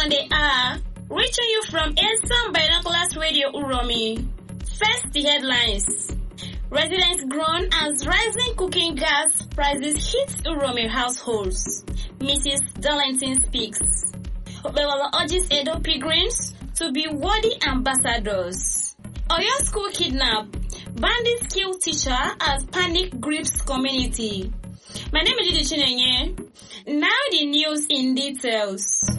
on the hour, reaching you from Eastern Binoculars Radio Uromi. First, the headlines. Residents groan as rising cooking gas prices hit Uromi households. Mrs. Darlington speaks. Obewala urges Edo pilgrims to be worthy ambassadors. Oyo school kidnap. Bandits kill teacher as panic grips community. My name is Lidi Chinenye. Now the news in details.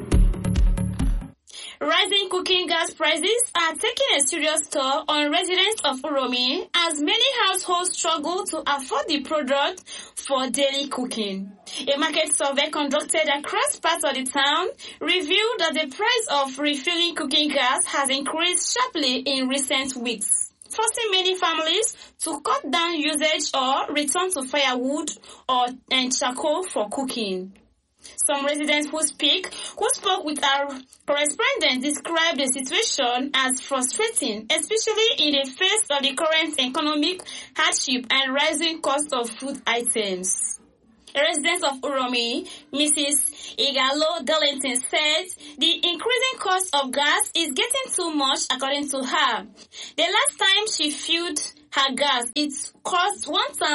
Rising cooking gas prices are taking a serious toll on residents of Uromi as many households struggle to afford the product for daily cooking. A market survey conducted across parts of the town revealed that the price of refilling cooking gas has increased sharply in recent weeks, forcing many families to cut down usage or return to firewood and charcoal for cooking. Some residents who spoke with our correspondent described the situation as frustrating, especially in the face of the current economic hardship and rising cost of food items. A resident of Uromi, Mrs. Igalo Darlington, said the increasing cost of gas is getting too much according to her. The last time she filled her gas, it cost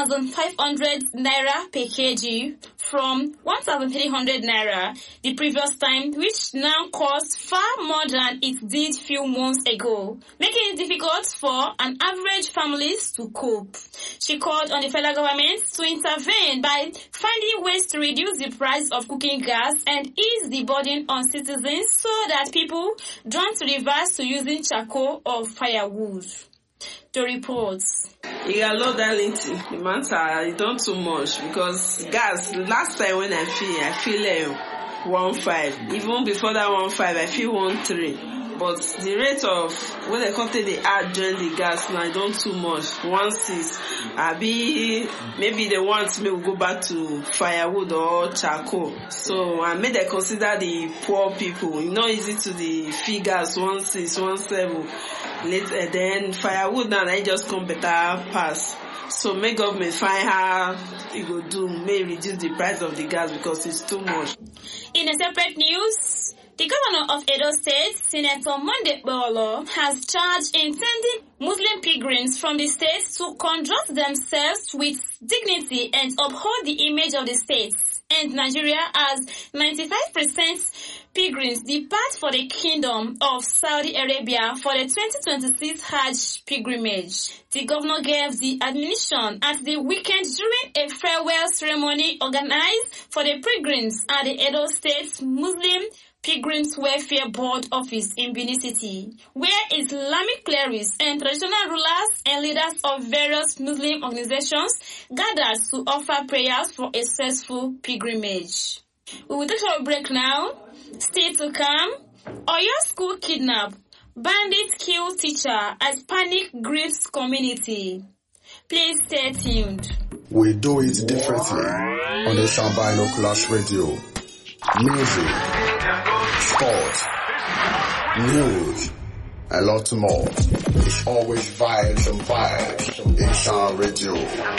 1,500 naira per kg from 1,300 naira the previous time, which now costs far more than it did few months ago, making it difficult for an average families to cope. She called on the federal government to intervene by finding ways to reduce the price of cooking gas and ease the burden on citizens so that people don't reverse to using charcoal or firewood. To report. Igalo Darlington, the matter is done too much because gas, last time when I feel 1.5. Even before that 1.5, I feel 1.3. But the rate of when they come to the add join the gas now, I don't too much. 1.6. Maybe they want me to go back to firewood or charcoal. So I made them consider the poor people. It's not easy to the figures 1.6, 1.7. Later then firewood now I just come better pass. So make government find how it go do, may reduce the price of the gas because it's too much. In a separate news, the governor of Edo State, Senator Monday Bolo, has charged intending Muslim pilgrims from the state to conduct themselves with dignity and uphold the image of the state and Nigeria as 95% pilgrims depart for the Kingdom of Saudi Arabia for the 2026 Hajj pilgrimage. The governor gave the admonition at the weekend during a farewell ceremony organized for the pilgrims at the Edo State Muslim Pilgrims Welfare Board office in Benin City, where Islamic clerics and traditional rulers and leaders of various Muslim organizations gathered to offer prayers for a successful pilgrimage. We will take a break now. Still to come, Oyo school kidnap. Bandits kill teacher as panic grips community. Please stay tuned. We do it differently on the Eastern Binoculars Radio. Music, sport, news, a lot more. It's always vibes and vibes. Eastern Radio.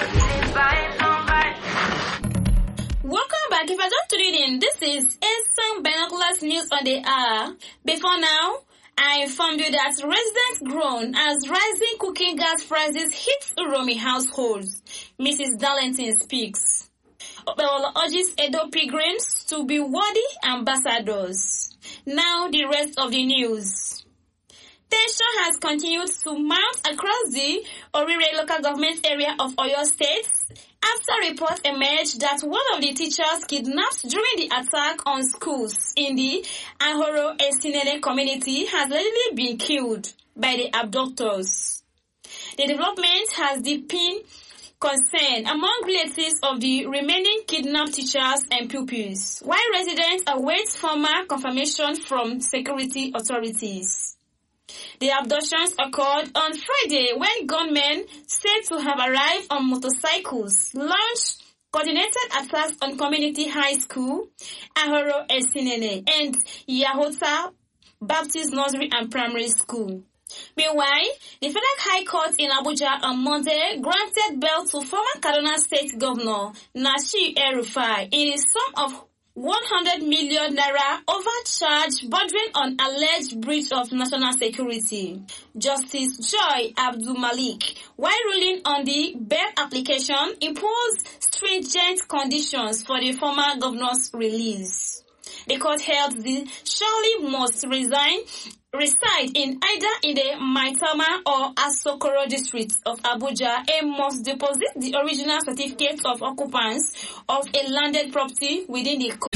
Welcome back. If I just tuned in, this is Eastern Binoculars News on the hour. Before now, I informed you that residents groan as rising cooking gas prices hit Uromi households. Mrs. Darlington speaks. Obewala urges Edo pilgrims to be worthy ambassadors. Now the rest of the news. Tension has continued to mount across the Orire local government area of Oyo State after reports emerged that one of the teachers kidnapped during the attack on schools in the Ahoro Esinene community has allegedly been killed by the abductors. The development has deepened concern among relatives of the remaining kidnapped teachers and pupils, while residents await formal confirmation from security authorities. The abductions occurred on Friday when gunmen said to have arrived on motorcycles launched coordinated attacks on Community High School, Ahoro Esinene, and Yahota Baptist Nursery and Primary School. Meanwhile, the Federal High Court in Abuja on Monday granted bail to former Kaduna State Governor Nasir El-Rufai in the sum of 100 million naira overcharge bordering on alleged breach of national security. Justice Joy Abdul Malik, while ruling on the bail application, imposed stringent conditions for the former governor's release. The court held the Shirley must reside in either in the Maitama or Asokoro districts of Abuja and must deposit the original certificate of occupants of a landed property within the